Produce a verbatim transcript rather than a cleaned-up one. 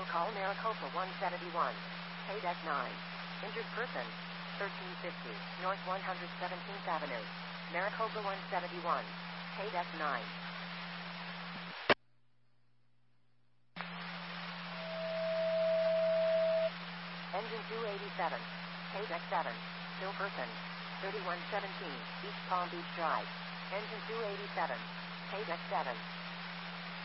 Vehicle call Maricopa one seventy-one. Paid at nine. Injured person. thirteen fifty. North one hundred seventeenth Avenue. Maricopa one seventy-one. Paid at nine. Engine two eighty-seven. Paid at seven. Still person. thirty-one seventeen. East Palm Beach Drive. Engine two eighty-seven. Paid at seven.